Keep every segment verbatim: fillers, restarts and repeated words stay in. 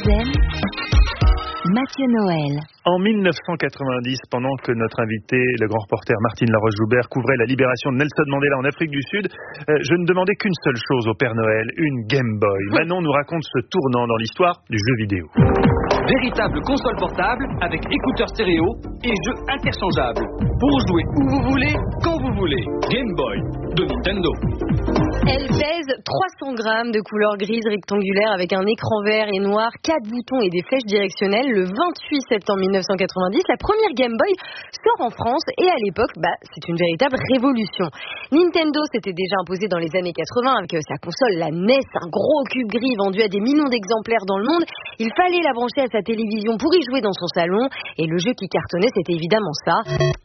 Zen, Mathieu Noël. En dix-neuf cent quatre-vingt-dix, pendant que notre invité, le grand reporter Martine Laroche-Joubert, couvrait la libération de Nelson Mandela en Afrique du Sud, euh, je ne demandais qu'une seule chose au Père Noël, une Game Boy. Manon nous raconte ce tournant dans l'histoire du jeu vidéo. Véritable console portable avec écouteurs stéréo et jeux interchangeables. Pour jouer où vous voulez, quand vous voulez. Game Boy de Nintendo. Elle pèse trois cents grammes de couleur grise rectangulaire avec un écran vert et noir, quatre boutons et des flèches directionnelles. Le vingt-huit septembre dix-neuf cent quatre-vingt-dix, la première Game Boy sort en France et à l'époque, bah, c'est une véritable révolution. Nintendo s'était déjà imposé dans les années quatre-vingts avec sa console, la N E S, un gros cube gris vendu à des millions d'exemplaires dans le monde. Il fallait la brancher à sa télévision pour y jouer dans son salon et le jeu qui cartonnait, c'était évidemment ça.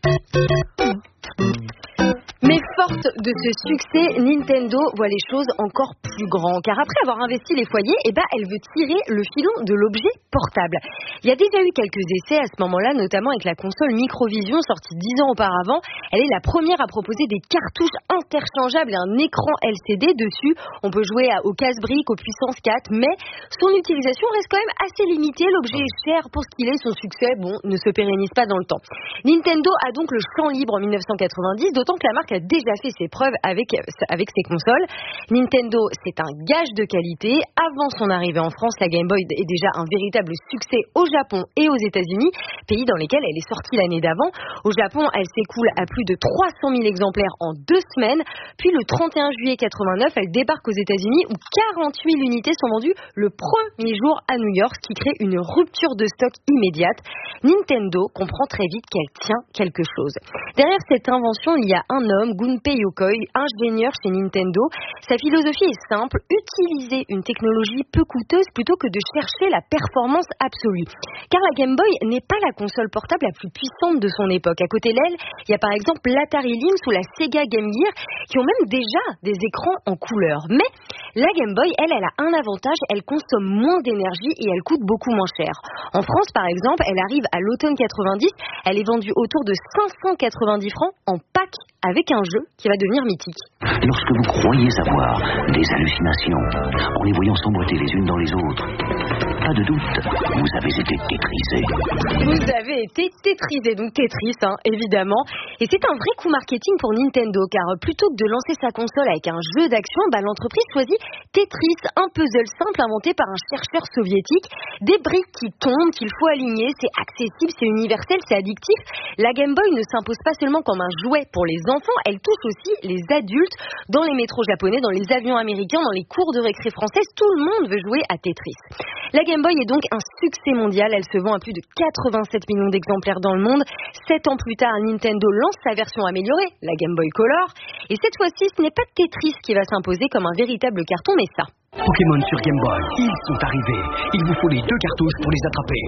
Mais forte de ce succès, Nintendo voit les choses encore plus grands. Car après avoir investi les foyers, eh ben, elle veut tirer le filon de l'objet portable. Il y a déjà eu quelques essais à ce moment-là, notamment avec la console Microvision sortie dix ans auparavant. Elle est la première à proposer des cartouches interchangeables et un écran L C D dessus. On peut jouer au casse-briques, aux puissance quatre, mais son utilisation reste quand même assez limitée. L'objet est cher pour ce qu'il est, son succès, bon, ne se pérennise pas dans le temps. Nintendo a donc le champ libre en dix-neuf cent quatre-vingt-dix, d'autant que la marque a déjà fait ses preuves avec, avec ses consoles. Nintendo, c'est un gage de qualité. Avant son arrivée en France, la Game Boy est déjà un véritable succès au Japon et aux États-Unis, pays dans lesquels elle est sortie l'année d'avant. Au Japon, elle s'écoule à plus de trois cent mille exemplaires en deux semaines. Puis le trente et un juillet quatre-vingt-neuf, elle débarque aux États-Unis où quarante-huit unités sont vendues le premier jour à New York, ce qui crée une rupture de stock immédiate. Nintendo comprend très vite qu'elle tient quelque chose. Derrière cette invention, il y a un homme, Gunpei Yokoi, ingénieur chez Nintendo. Sa philosophie est simple, utiliser une technologie peu coûteuse plutôt que de chercher la performance absolue. Car la Game Boy n'est pas la console portable la plus puissante de son époque. À côté d'elle, il y a par exemple l'Atari Lynx ou la Sega Game Gear qui ont même déjà des écrans en couleur. Mais la Game Boy, elle, elle a un avantage, elle consomme moins d'énergie et elle coûte beaucoup moins cher. En France, par exemple, elle arrive à l'automne quatre-vingt-dix, elle est vendue autour de cinq cent quatre-vingt-dix francs en pack avec un jeu qui va devenir mythique. Lorsque vous croyez avoir des hallucinations, en les voyant s'emboîter les unes dans les autres, pas de doute, vous avez été tétrisé. Vous avez été tétrisé, donc Tetris, hein, évidemment. Et c'est un vrai coup marketing pour Nintendo, car plutôt que de lancer sa console avec un jeu d'action, bah, l'entreprise choisit Tetris, un puzzle simple inventé par un chercheur soviétique. Des briques qui tombent, qu'il faut aligner, c'est accessible, c'est universel, c'est addictif. La Game Boy ne s'impose pas seulement comme un jouet pour les enfants, elle touche aussi les adultes. Dans les métros japonais, dans les avions américains, dans les cours de récré françaises, tout le monde veut jouer à Tetris. La Game Boy est donc un succès mondial, elle se vend à plus de quatre-vingt-sept millions d'exemplaires dans le monde. Sept ans plus tard, Nintendo lance sa version améliorée, la Game Boy Color. Et cette fois-ci, ce n'est pas Tetris qui va s'imposer comme un véritable carton, mais ça. Pokémon sur Game Boy, ils sont arrivés. Il vous faut les deux cartouches pour les attraper.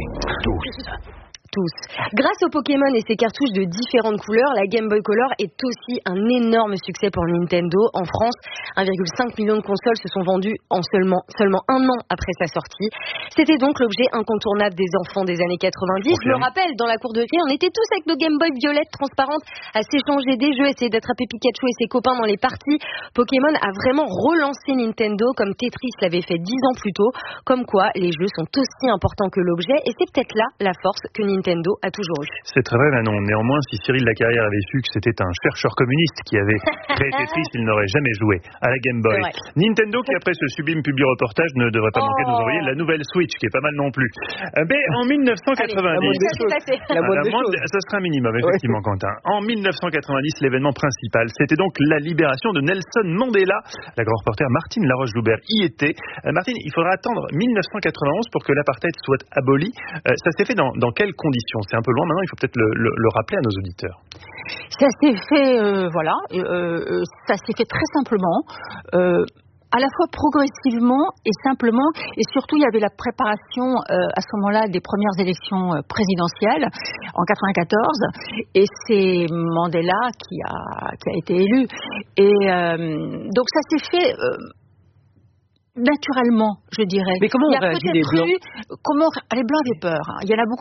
Tous. Tous. Grâce aux Pokémon et ses cartouches de différentes couleurs, la Game Boy Color est aussi un énorme succès pour Nintendo. En France, un virgule cinq million de consoles se sont vendues en seulement, seulement un an après sa sortie. C'était donc l'objet incontournable des enfants des années quatre-vingt-dix. Okay. Je me rappelle, dans la cour de récré, on était tous avec nos Game Boy violettes transparentes à s'échanger des jeux, essayer d'attraper Pikachu et ses copains dans les parties. Pokémon a vraiment relancé Nintendo comme Tetris l'avait fait dix ans plus tôt. Comme quoi, les jeux sont aussi importants que l'objet et c'est peut-être là la force que Nintendo Nintendo a toujours eu. C'est très vrai, Manon. Néanmoins, si Cyril Lacarrière avait su que c'était un chercheur communiste qui avait créé Tetris, il n'aurait jamais joué à la Game Boy. Nintendo, qui après ce sublime publi-reportage ne devrait pas oh. manquer de nous envoyer la nouvelle Switch, qui est pas mal non plus. Mais en dix-neuf cent quatre-vingt-dix, Allez, la moindre des choses. Ça serait un minimum, effectivement, ouais. Quentin. En dix-neuf cent quatre-vingt-dix, l'événement principal, c'était donc la libération de Nelson Mandela. La grande reporter Martine Laroche-Joubert y était. Euh, Martine, il faudra attendre dix-neuf cent quatre-vingt-onze pour que l'apartheid soit aboli. Euh, ça s'est fait dans, dans quelles conditions? C'est un peu loin maintenant, il faut peut-être le, le, le rappeler à nos auditeurs. Ça s'est fait, euh, voilà, euh, ça s'est fait très simplement, euh, à la fois progressivement et simplement, et surtout il y avait la préparation euh, à ce moment-là des premières élections euh, présidentielles en quatre-vingt-quatorze, et c'est Mandela qui a, qui a été élu. Et euh, donc ça s'est fait... Euh, naturellement, je dirais. Mais comment on réagit les Blancs ? Comment les Blancs avaient peur. Hein. Il y en a beaucoup